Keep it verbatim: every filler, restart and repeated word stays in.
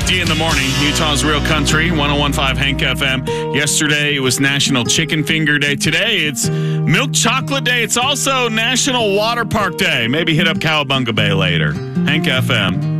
D in the morning, Utah's Real Country, one oh one point five Hank F M. Yesterday, it was National Chicken Finger Day. Today, it's Milk Chocolate Day. It's also National Water Park Day. Maybe hit up Cowabunga Bay later. Hank F M.